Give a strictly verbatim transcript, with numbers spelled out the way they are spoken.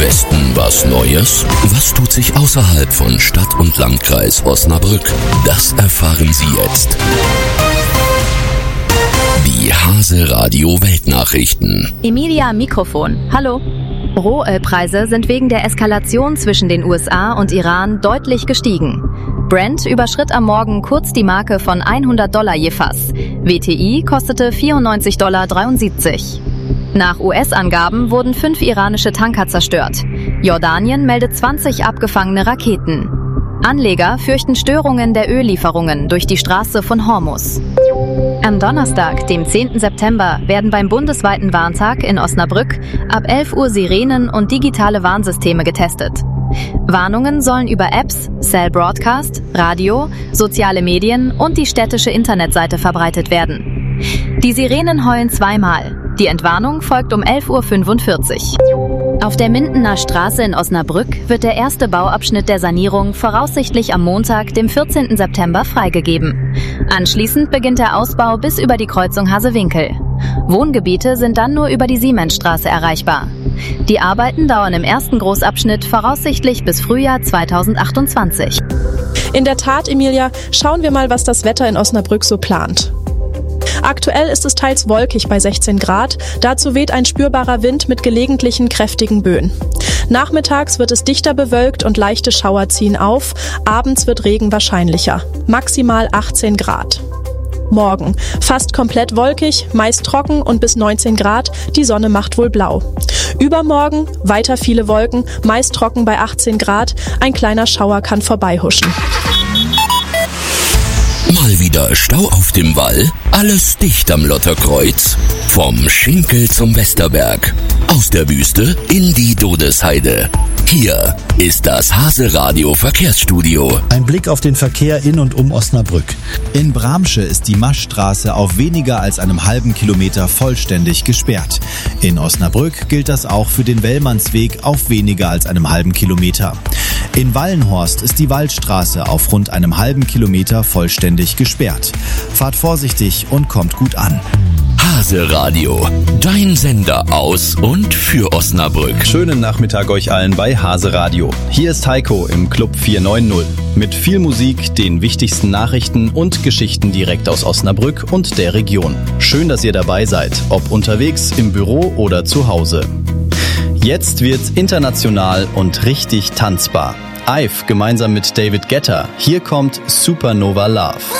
Westen was Neues? Was tut sich außerhalb von Stadt und Landkreis Osnabrück? Das erfahren Sie jetzt. Die Hase Radio Weltnachrichten. Emilia am Mikrofon. Hallo. Rohölpreise sind wegen der Eskalation zwischen den U S A und Iran deutlich gestiegen. Brent überschritt am Morgen kurz die Marke von hundert Dollar je Fass. W T I kostete vierundneunzig Komma dreiundsiebzig Dollar. Nach U S-Angaben wurden fünf iranische Tanker zerstört. Jordanien meldet zwanzig abgefangene Raketen. Anleger fürchten Störungen der Öllieferungen durch die Straße von Hormuz. Am Donnerstag, dem zehnten September, werden beim bundesweiten Warntag in Osnabrück ab elf Uhr Sirenen und digitale Warnsysteme getestet. Warnungen sollen über Apps, Cell Broadcast, Radio, soziale Medien und die städtische Internetseite verbreitet werden. Die Sirenen heulen zweimal. Die Entwarnung folgt um elf Uhr fünfundvierzig. Auf der Mindener Straße in Osnabrück wird der erste Bauabschnitt der Sanierung voraussichtlich am Montag, dem vierzehnten September, freigegeben. Anschließend beginnt der Ausbau bis über die Kreuzung Hasewinkel. Wohngebiete sind dann nur über die Siemensstraße erreichbar. Die Arbeiten dauern im ersten Großabschnitt voraussichtlich bis Frühjahr zweitausendachtundzwanzig. In der Tat, Emilia, schauen wir mal, was das Wetter in Osnabrück so plant. Aktuell ist es teils wolkig bei sechzehn Grad, dazu weht ein spürbarer Wind mit gelegentlichen kräftigen Böen. Nachmittags wird es dichter bewölkt und leichte Schauer ziehen auf, abends wird Regen wahrscheinlicher, maximal achtzehn Grad. Morgen fast komplett wolkig, meist trocken und bis neunzehn Grad, die Sonne macht wohl blau. Übermorgen weiter viele Wolken, meist trocken bei achtzehn Grad, ein kleiner Schauer kann vorbeihuschen. Mal wieder Stau auf dem Wall? Alles dicht am Lotterkreuz. Vom Schinkel zum Westerberg. Aus der Wüste in die Dodesheide. Hier ist das Hase Radio Verkehrsstudio. Ein Blick auf den Verkehr in und um Osnabrück. In Bramsche ist die Maschstraße auf weniger als einem halben Kilometer vollständig gesperrt. In Osnabrück gilt das auch für den Wellmannsweg auf weniger als einem halben Kilometer. In Wallenhorst ist die Waldstraße auf rund einem halben Kilometer vollständig gesperrt. Fahrt vorsichtig und kommt gut an. Hase Radio, dein Sender aus und für Osnabrück. Schönen Nachmittag euch allen bei Hase Radio. Hier ist Heiko im Club vier neun null. Mit viel Musik, den wichtigsten Nachrichten und Geschichten direkt aus Osnabrück und der Region. Schön, dass ihr dabei seid, ob unterwegs, im Büro oder zu Hause. Jetzt wird's international und richtig tanzbar. Ive gemeinsam mit David Guetta. Hier kommt Supernova Love.